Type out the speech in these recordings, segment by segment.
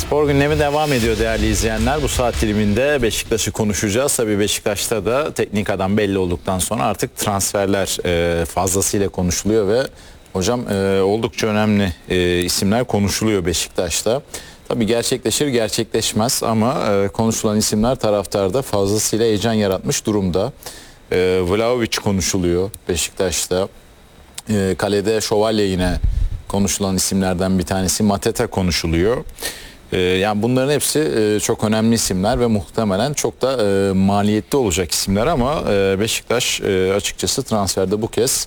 Spor gündemi devam ediyor değerli izleyenler. Bu saat diliminde Beşiktaş'ı konuşacağız. Tabii Beşiktaş'ta da teknik adam belli olduktan sonra artık transferler fazlasıyla konuşuluyor ve hocam oldukça önemli isimler konuşuluyor Beşiktaş'ta. Tabii gerçekleşir gerçekleşmez ama konuşulan isimler taraftarda fazlasıyla heyecan yaratmış durumda. Vlahovic konuşuluyor Beşiktaş'ta. Kalede Şövalye yine konuşulan isimlerden bir tanesi. Mateta konuşuluyor. Yani bunların hepsi çok önemli isimler ve muhtemelen çok da maliyetli olacak isimler ama Beşiktaş açıkçası transferde bu kez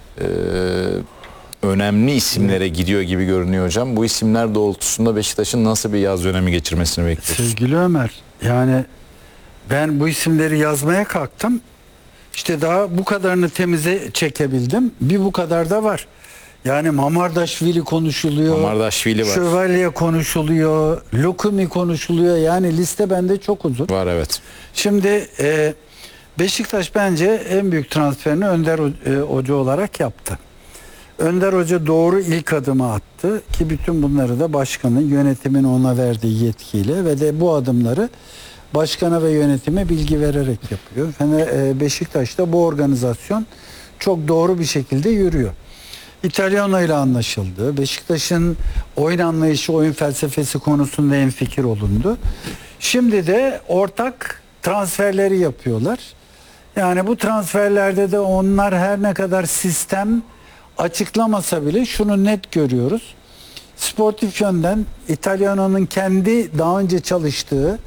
önemli isimlere gidiyor gibi görünüyor hocam. Bu isimler doğrultusunda Beşiktaş'ın nasıl bir yaz dönemi geçirmesini bekliyoruz? Sevgili Ömer, yani ben bu isimleri yazmaya kalktım. İşte daha bu kadarını temize çekebildim. Bir bu kadar da var. Yani Mamardaşvili konuşuluyor. Mamardaşvili var. Şövalye konuşuluyor. Lokumi konuşuluyor. Yani liste bende çok uzun. Var evet. Şimdi Beşiktaş bence en büyük transferini Önder Hoca olarak yaptı. Önder Hoca doğru ilk adımı attı ki bütün bunları da başkanın, yönetimin ona verdiği yetkiyle ve de bu adımları başkana ve yönetime bilgi vererek yapıyor. Beşiktaş'ta bu organizasyon çok doğru bir şekilde yürüyor. İtalyano ile anlaşıldı. Beşiktaş'ın oyun anlayışı, oyun felsefesi konusunda hemfikir olundu. Şimdi de ortak transferleri yapıyorlar. Yani bu transferlerde de onlar her ne kadar sistem açıklamasa bile şunu net görüyoruz. Sportif yönden İtalyano'nun kendi daha önce çalıştığı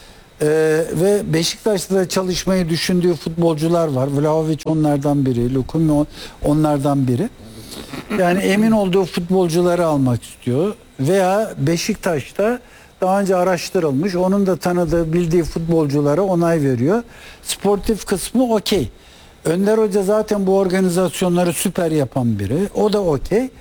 ve Beşiktaş'ta da çalışmayı düşündüğü futbolcular var. Vlahovic onlardan biri, Lukumi onlardan biri. Yani emin olduğu futbolcuları almak istiyor. Veya Beşiktaş'ta daha önce araştırılmış, onun da tanıdığı, bildiği futbolculara onay veriyor. Sportif kısmı okey. Önder Hoca zaten bu organizasyonları süper yapan biri. O da okey.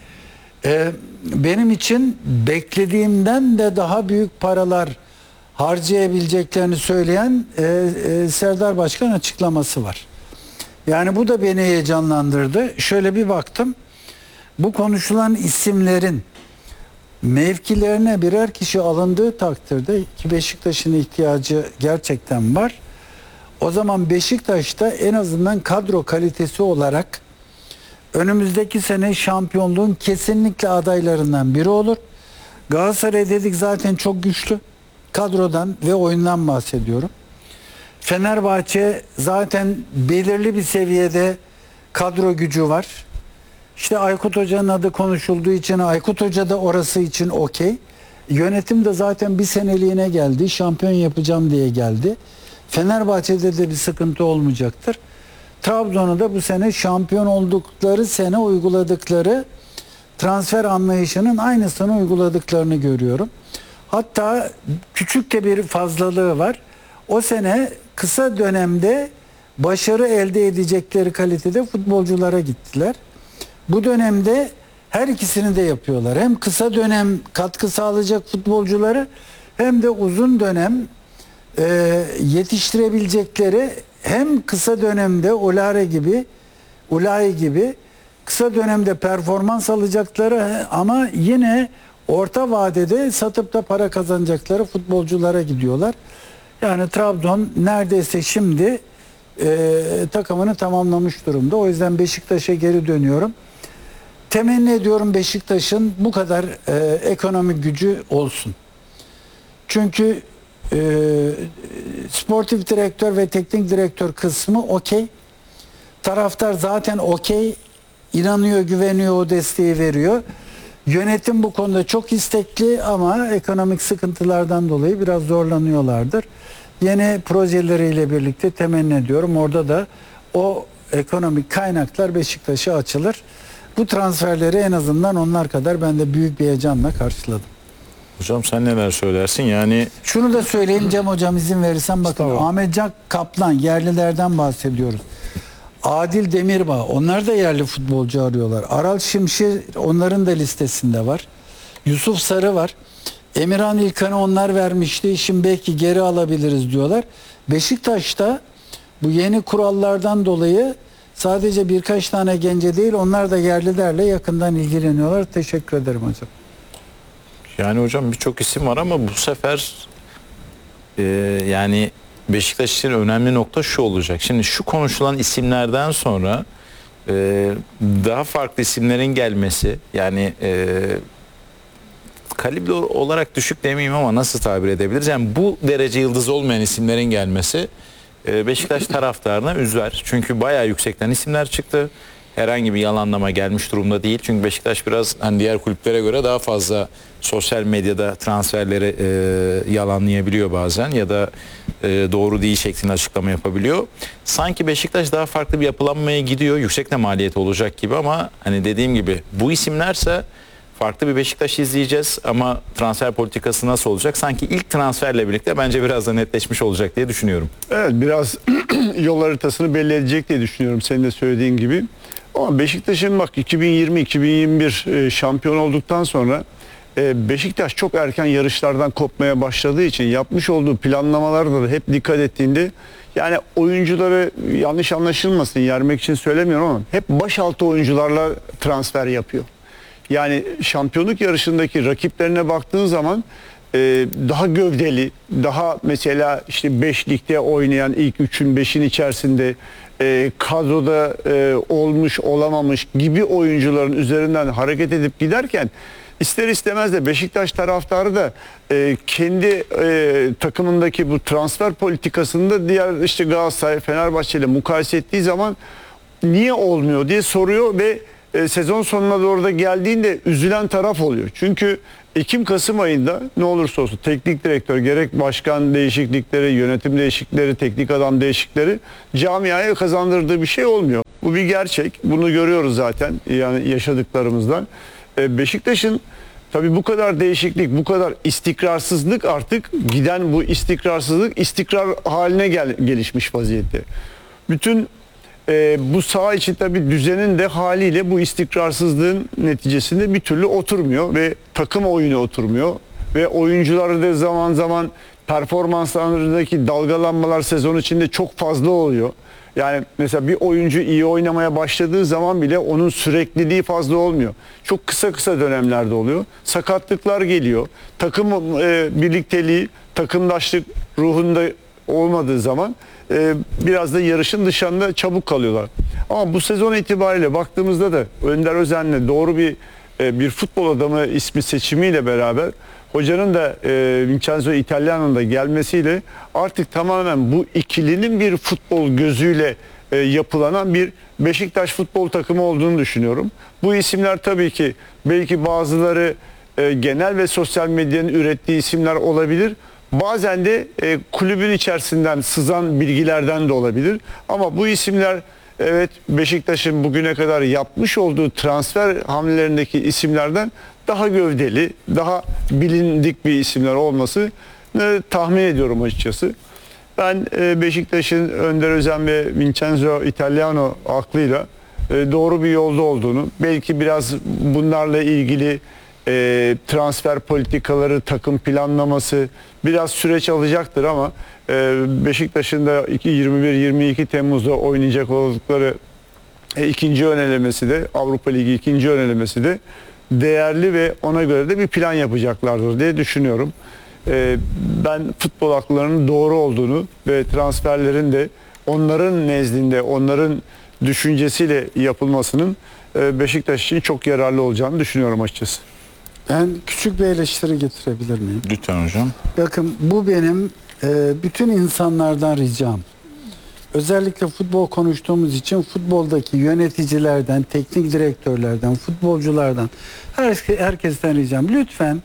Benim için beklediğimden de daha büyük paralar harcayabileceklerini söyleyen Serdar Başkan açıklaması var. Yani bu da beni heyecanlandırdı. Şöyle bir baktım. Bu konuşulan isimlerin mevkilerine birer kişi alındığı takdirde ki Beşiktaş'ın ihtiyacı gerçekten var. O zaman Beşiktaş'ta en azından kadro kalitesi olarak önümüzdeki sene şampiyonluğun kesinlikle adaylarından biri olur. Galatasaray dedik zaten çok güçlü. Kadrodan ve oyundan bahsediyorum. Fenerbahçe zaten belirli bir seviyede kadro gücü var. İşte Aykut Hoca'nın adı konuşulduğu için Aykut Hoca da orası için okey. Yönetim de zaten bir seneliğine geldi. Şampiyon yapacağım diye geldi. Fenerbahçe'de de bir sıkıntı olmayacaktır. Trabzon'u da bu sene şampiyon oldukları sene uyguladıkları transfer anlayışının aynısını uyguladıklarını görüyorum. Hatta küçük de bir fazlalığı var. O sene kısa dönemde başarı elde edecekleri kalitede futbolculara gittiler. Bu dönemde her ikisini de yapıyorlar. Hem kısa dönem katkı sağlayacak futbolcuları hem de uzun dönem yetiştirebilecekleri hem kısa dönemde Ulay gibi kısa dönemde performans alacakları ama yine orta vadede satıp da para kazanacakları futbolculara gidiyorlar. Yani Trabzon neredeyse şimdi takımını tamamlamış durumda. O yüzden Beşiktaş'a geri dönüyorum. Temenni ediyorum Beşiktaş'ın bu kadar ekonomik gücü olsun. Çünkü sportif direktör ve teknik direktör kısmı okey. Taraftar zaten okey. İnanıyor, güveniyor, o desteği veriyor. Yönetim bu konuda çok istekli ama ekonomik sıkıntılardan dolayı biraz zorlanıyorlardır. Yeni projeleriyle birlikte temenni ediyorum. Orada da o ekonomik kaynaklar Beşiktaş'a açılır. Bu transferleri en azından onlar kadar ben de büyük bir heyecanla karşıladım. Hocam sen neler söylersin? Yani şunu da söyleyeyim Cem Hocam izin verirsen bakın. Tamam. Ahmet Can Kaplan yerlilerden bahsediyoruz. Adil Demirbağ onlar da yerli futbolcu arıyorlar. Aral Şimşir onların da listesinde var. Yusuf Sarı var. Emirhan İlkan'ı onlar vermişti. Şimdi belki geri alabiliriz diyorlar. Beşiktaş'ta bu yeni kurallardan dolayı sadece birkaç tane gence değil onlar da yerlilerle yakından ilgileniyorlar. Teşekkür ederim hocam. Yani hocam birçok isim var ama bu sefer yani Beşiktaş için önemli nokta şu olacak. Şimdi şu konuşulan isimlerden sonra daha farklı isimlerin gelmesi, yani kalibre olarak düşük demeyeyim ama nasıl tabir edebiliriz? Yani bu derece yıldız olmayan isimlerin gelmesi Beşiktaş taraftarına üzer. Çünkü bayağı yüksekten isimler çıktı. Herhangi bir yalanlama gelmiş durumda değil. Çünkü Beşiktaş biraz hani diğer kulüplere göre daha fazla sosyal medyada transferleri yalanlayabiliyor bazen ya da doğru değil şeklinde açıklama yapabiliyor. Sanki Beşiktaş daha farklı bir yapılanmaya gidiyor. Yüksek de maliyeti olacak gibi ama hani dediğim gibi bu isimlerse farklı bir Beşiktaş izleyeceğiz ama transfer politikası nasıl olacak? Sanki ilk transferle birlikte bence biraz da netleşmiş olacak diye düşünüyorum. Evet, biraz yol haritasını belli edecek diye düşünüyorum senin de söylediğin gibi. Ama Beşiktaş'ın bak 2020-2021 şampiyon olduktan sonra Beşiktaş çok erken yarışlardan kopmaya başladığı için yapmış olduğu planlamalarda da hep dikkat ettiğinde, yani oyuncuları yanlış anlaşılmasın, yermek için söylemiyorum ama hep başaltı oyuncularla transfer yapıyor. Yani şampiyonluk yarışındaki rakiplerine baktığın zaman daha gövdeli, daha mesela işte 5 ligde oynayan ilk 3'ün 5'in içerisinde kadroda olmuş olamamış gibi oyuncuların üzerinden hareket edip giderken ister istemez de Beşiktaş taraftarı da kendi takımındaki bu transfer politikasında diğer işte Galatasaray, Fenerbahçe ile mukayese ettiği zaman niye olmuyor diye soruyor ve sezon sonuna doğru da geldiğinde üzülen taraf oluyor. Çünkü Ekim-Kasım ayında ne olursa olsun teknik direktör, gerek başkan değişiklikleri, yönetim değişiklikleri, teknik adam değişiklikleri camiaya kazandırdığı bir şey olmuyor. Bu bir gerçek. Bunu görüyoruz zaten yani yaşadıklarımızdan. Beşiktaş'ın tabii bu kadar değişiklik, bu kadar istikrarsızlık, artık giden bu istikrarsızlık istikrar haline gelişmiş vaziyette. Bütün bu saha için tabii düzenin de haliyle bu istikrarsızlığın neticesinde bir türlü oturmuyor ve takım oyunu oturmuyor ve oyuncuları da zaman zaman performanslarındaki dalgalanmalar sezon içinde çok fazla oluyor. Yani mesela bir oyuncu iyi oynamaya başladığı zaman bile onun sürekliliği fazla olmuyor. Çok kısa kısa dönemlerde oluyor. Sakatlıklar geliyor. Takım birlikteliği, takımdaşlık ruhunda olmadığı zaman biraz da yarışın dışında çabuk kalıyorlar. Ama bu sezon itibariyle baktığımızda da Önder Özen'le doğru bir futbol adamı ismi seçimiyle beraber hocanın da Vincenzo Italiano'nun da gelmesiyle artık tamamen bu ikilinin bir futbol gözüyle yapılanan bir Beşiktaş futbol takımı olduğunu düşünüyorum. Bu isimler tabii ki belki bazıları genel ve sosyal medyanın ürettiği isimler olabilir. Bazen de kulübün içerisinden sızan bilgilerden de olabilir. Ama bu isimler, evet, Beşiktaş'ın bugüne kadar yapmış olduğu transfer hamlelerindeki isimlerden daha gövdeli, daha bilindik bir isimler olması tahmin ediyorum açıkçası. Ben Beşiktaş'ın Önder Özen ve Vincenzo Italiano aklıyla doğru bir yolda olduğunu, belki biraz bunlarla ilgili transfer politikaları, takım planlaması biraz süreç alacaktır ama Beşiktaş'ın da 21-22 Temmuz'da oynayacak oldukları ikinci ön elemesi de, Avrupa Ligi ikinci ön elemesi de değerli ve ona göre de bir plan yapacaklardır diye düşünüyorum. Ben futbol aklarının doğru olduğunu ve transferlerin de onların nezdinde, onların düşüncesiyle yapılmasının Beşiktaş için çok yararlı olacağını düşünüyorum açıkçası. Ben küçük bir eleştiri getirebilir miyim? Lütfen hocam. Bakın, bu benim bütün insanlardan ricam. Özellikle futbol konuştuğumuz için futboldaki yöneticilerden, teknik direktörlerden, futbolculardan, herkesten ricam. Lütfen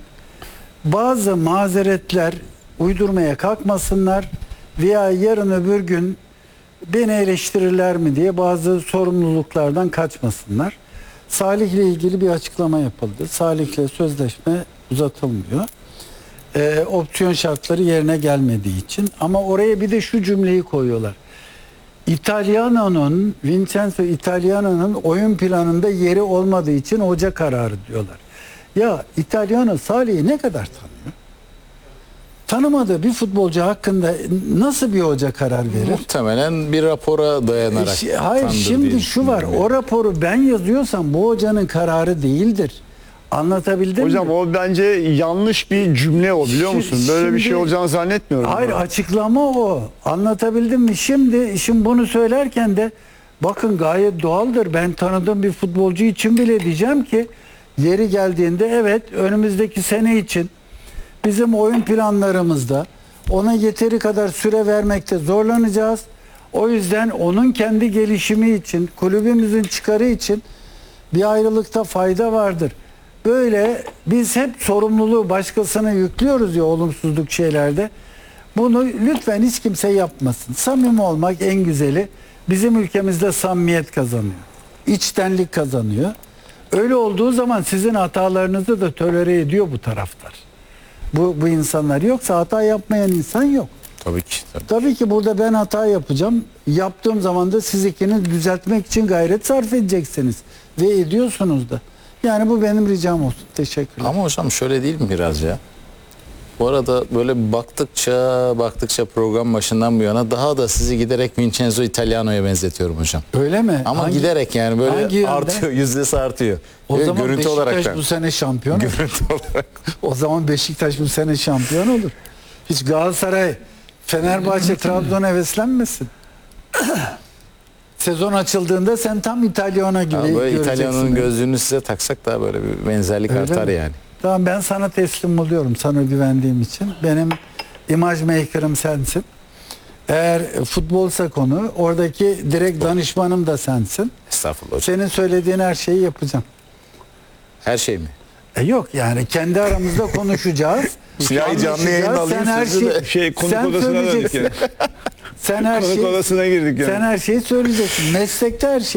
bazı mazeretler uydurmaya kalkmasınlar veya yarın öbür gün beni eleştirirler mi diye bazı sorumluluklardan kaçmasınlar. Salih'le ilgili bir açıklama yapıldı. Salih'le sözleşme uzatılmıyor. Opsiyon şartları yerine gelmediği için. Ama oraya bir de şu cümleyi koyuyorlar. Vincenzo Italiano'nun oyun planında yeri olmadığı için hoca kararı diyorlar. Ya Italiano Salih'i ne kadar tanıyor? Tanımadığı bir futbolcu hakkında nasıl bir hoca karar verir? Muhtemelen bir rapora dayanarak. Hayır, şimdi şu var. O raporu ben yazıyorsam bu hocanın kararı değildir. Anlatabildim Hocam mi? o bence yanlış bir cümle o, biliyor musun? Böyle bir şey Şimdi- olacağını zannetmiyorum. Hayır, ben. açıklama o. Anlatabildim mi? Şimdi bunu söylerken de bakın gayet doğaldır. Ben tanıdığım bir futbolcu için bile diyeceğim ki yeri geldiğinde evet, önümüzdeki sene için bizim oyun planlarımızda ona yeteri kadar süre vermekte zorlanacağız. O yüzden onun kendi gelişimi için, kulübümüzün çıkarı için bir ayrılıkta fayda vardır. Böyle biz hep sorumluluğu başkasına yüklüyoruz ya olumsuzluk şeylerde. Bunu lütfen hiç kimse yapmasın. Samimi olmak en güzeli. Bizim ülkemizde samimiyet kazanıyor. İçtenlik kazanıyor. Öyle olduğu zaman sizin hatalarınızı da tolere ediyor bu taraftar. Bu insanlar, yoksa hata yapmayan insan yok. Tabii ki. Tabii. Tabii ki burada ben hata yapacağım. Yaptığım zaman da siz ikiniz düzeltmek için gayret sarf edeceksiniz. Ve ediyorsunuz da. Yani bu benim ricam olsun. Teşekkürler. Ama hocam şöyle değil mi biraz ya? Bu arada böyle baktıkça program başından bu yana daha da sizi giderek Vincenzo Italiano'ya benzetiyorum hocam. Öyle mi? Ama giderek yani hangi böyle yönde? artıyor, yüzdesi artıyor. O Ve zaman görüntü olarak Beşiktaş da. bu sene şampiyon olur. Görüntü olarak. O zaman Beşiktaş bu sene şampiyon olur. Hiç Galatasaray, Fenerbahçe, Trabzon heveslenmesin. Sezon açıldığında sen tam İtalyan'a gibi Ya böyle göreceksin. İtalyan'ın gözlüğünü size taksak daha böyle bir benzerlik Öyle artar mi? yani. Tamam, ben sana teslim oluyorum, sana güvendiğim için. Benim imaj maker'ım sensin. Eğer futbolsa konu, oradaki direkt danışmanım da sensin. Estağfurullah hocam. Senin söylediğin her şeyi yapacağım. Her şey mi? Yok yani, kendi aramızda konuşacağız. Ya canlı yayın Anlaşacağız. alayım Sen her sizi de. şeyi Konuk sen odasına döndük söyleyeceksin. yani. Sen her Konuk şeyi odasına girdik yani. sen her şeyi söyleyeceksin. Meslekte her şey